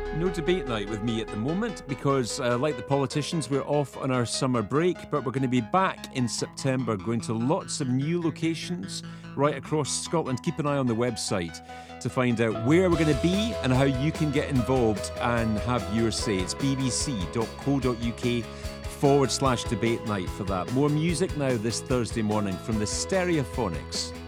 No debate night with me at the moment because, like the politicians, we're off on our summer break, but we're going to be back in September, going to lots of new locations right across Scotland. Keep an eye on the website to find out where we're going to be and how you can get involved and have your say. It's bbc.co.uk/debate night for that. More music now this Thursday morning from the Stereophonics.